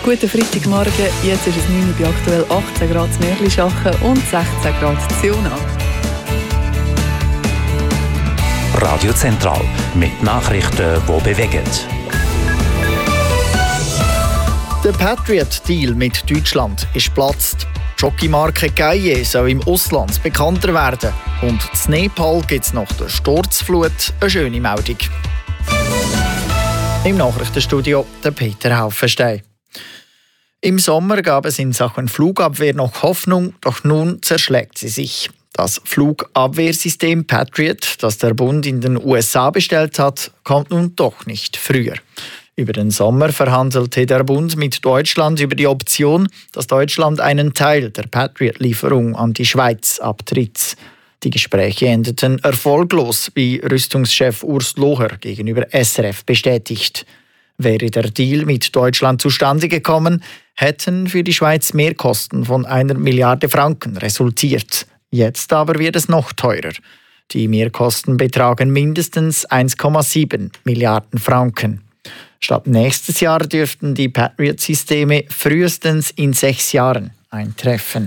Guten Freitagmorgen, jetzt ist es 9 Uhr bei aktuell 18 Grad in Merlischachen und 16 Grad in Zona. Radio Zentral mit Nachrichten, die bewegen. Der Patriot-Deal mit Deutschland ist geplatzt. Die Schokimarke Gaye soll im Ausland bekannter werden. Und in Nepal gibt es nach der Sturzflut eine schöne Meldung. Im Nachrichtenstudio der Peter Haufenstein. Im Sommer gab es in Sachen Flugabwehr noch Hoffnung, doch nun zerschlägt sie sich. Das Flugabwehrsystem Patriot, das der Bund in den USA bestellt hat, kommt nun doch nicht früher. Über den Sommer verhandelte der Bund mit Deutschland über die Option, dass Deutschland einen Teil der Patriot-Lieferung an die Schweiz abtritt. Die Gespräche endeten erfolglos, wie Rüstungschef Urs Loher gegenüber SRF bestätigt. Wäre der Deal mit Deutschland zustande gekommen, hätten für die Schweiz Mehrkosten von 1 Milliarde Franken resultiert. Jetzt aber wird es noch teurer. Die Mehrkosten betragen mindestens 1,7 Milliarden Franken. Statt nächstes Jahr dürften die Patriot-Systeme frühestens in 6 Jahren eintreffen.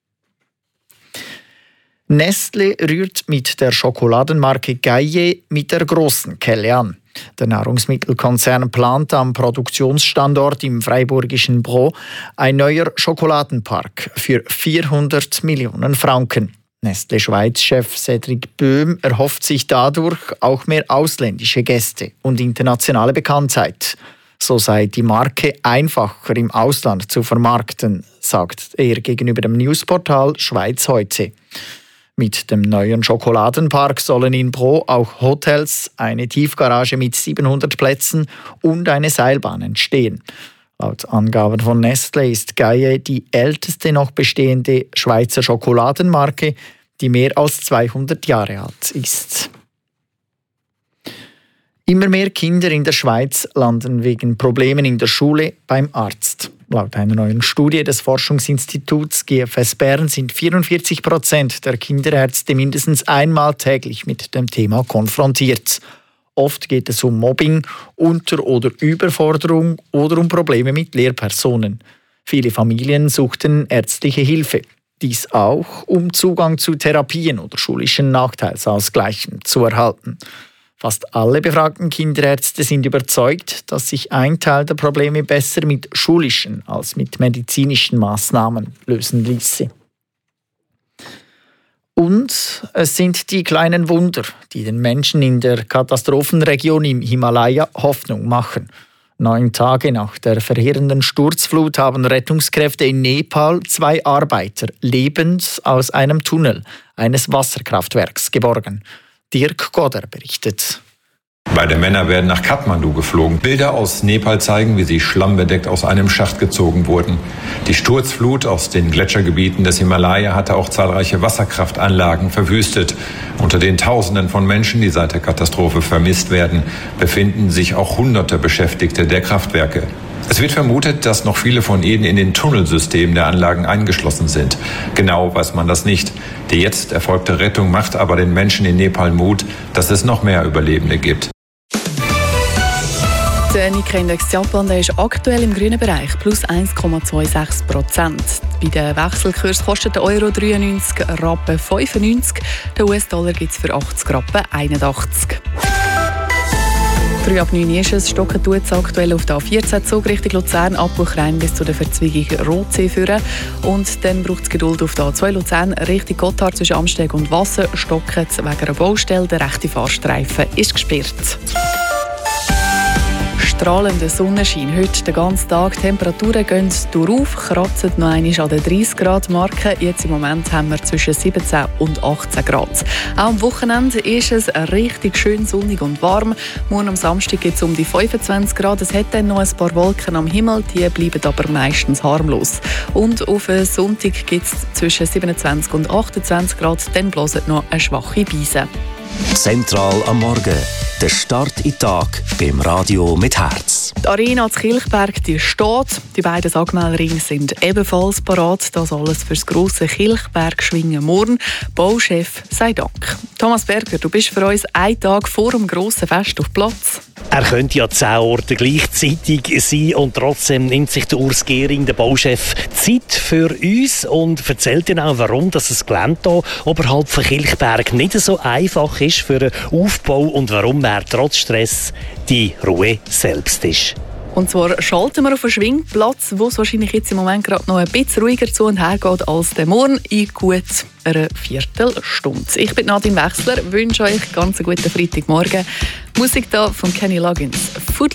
Nestlé rührt mit der Schokoladenmarke Gaye mit der großen Kelle an. Der Nahrungsmittelkonzern plant am Produktionsstandort im freiburgischen Bro ein neuer Schokoladenpark für 400 Millionen Franken. Nestlé Schweiz-Chef Cédric Böhm erhofft sich dadurch auch mehr ausländische Gäste und internationale Bekanntheit. So sei die Marke einfacher im Ausland zu vermarkten, sagt er gegenüber dem Newsportal Schweiz heute. Mit dem neuen Schokoladenpark sollen in Bro auch Hotels, eine Tiefgarage mit 700 Plätzen und eine Seilbahn entstehen. Laut Angaben von Nestlé ist Gaye die älteste noch bestehende Schweizer Schokoladenmarke, die mehr als 200 Jahre alt ist. Immer mehr Kinder in der Schweiz landen wegen Problemen in der Schule beim Arzt. Laut einer neuen Studie des Forschungsinstituts GFS Bern sind 44% der Kinderärzte mindestens einmal täglich mit dem Thema konfrontiert. Oft geht es um Mobbing, Unter- oder Überforderung oder um Probleme mit Lehrpersonen. Viele Familien suchten ärztliche Hilfe. Dies auch, um Zugang zu Therapien oder schulischen Nachteilsausgleichen zu erhalten. Fast alle befragten Kinderärzte sind überzeugt, dass sich ein Teil der Probleme besser mit schulischen als mit medizinischen Maßnahmen lösen ließe. Und es sind die kleinen Wunder, die den Menschen in der Katastrophenregion im Himalaya Hoffnung machen. 9 Tage nach der verheerenden Sturzflut haben Rettungskräfte in Nepal 2 Arbeiter lebend aus einem Tunnel eines Wasserkraftwerks geborgen. Dirk Godder berichtet. Beide Männer werden nach Kathmandu geflogen. Bilder aus Nepal zeigen, wie sie schlammbedeckt aus einem Schacht gezogen wurden. Die Sturzflut aus den Gletschergebieten des Himalaya hatte auch zahlreiche Wasserkraftanlagen verwüstet. Unter den Tausenden von Menschen, die seit der Katastrophe vermisst werden, befinden sich auch Hunderte Beschäftigte der Kraftwerke. Es wird vermutet, dass noch viele von ihnen in den Tunnelsystemen der Anlagen eingeschlossen sind. Genau weiß man das nicht. Die jetzt erfolgte Rettung macht aber den Menschen in Nepal Mut, dass es noch mehr Überlebende gibt. Der Nikkei-Index Japan ist aktuell im grünen Bereich, plus 1,26%. Bei den Wechselkurs kostet der Euro 93 Rappen 95, der US-Dollar gibt es für 80 Rappen 81. 3 ab 9 ist es, stocken tut es aktuell auf der A14 Zug Richtung Luzern, Abbruch rein bis zu der Verzweigung Rotsee führen. Und dann braucht es Geduld auf der A2 Luzern Richtung Gotthard zwischen Amsteg und Wasser, stocken wegen einer Baustelle, der rechte Fahrstreifen ist gesperrt. Strahlender Sonnenschein. Heute den ganzen Tag. Die Temperaturen gehen durchauf, kratzen noch einmal an der 30-Grad-Marke. Jetzt im Moment haben wir zwischen 17 und 18 Grad. Auch am Wochenende ist es richtig schön sonnig und warm. Morgen am Samstag geht es um die 25 Grad. Es hat dann noch ein paar Wolken am Himmel, die bleiben aber meistens harmlos. Und auf Sonntag gibt es zwischen 27 und 28 Grad. Dann bläst noch eine schwache Brise. Zentral am Morgen. Der Start in den Tag beim Radio mit Herz. los. Die Arena zu Kilchberg die steht. Die beiden Sagmelringe sind ebenfalls parat. Das alles für das grosse Kilchberg-Schwingen morgen. Bauchef sei Dank. Thomas Berger, du bist für uns einen Tag vor dem grossen Fest auf Platz. Er könnte ja 10 Orte gleichzeitig sein und trotzdem nimmt sich der Urs Gehring, der Bauchef, Zeit für uns und erzählt dann auch, warum das Gelände hier oberhalb von Kilchberg nicht so einfach ist für den Aufbau und warum er trotz Stress die Ruhe selbst ist. Und zwar schalten wir auf einen Schwingplatz, wo es wahrscheinlich jetzt im Moment gerade noch ein bisschen ruhiger zu und her geht als der Morgen in gut einer Viertelstunde. Ich bin Nadine Wechsler, wünsche euch ganz einen guten Freitagmorgen. Musik da von Kenny Loggins.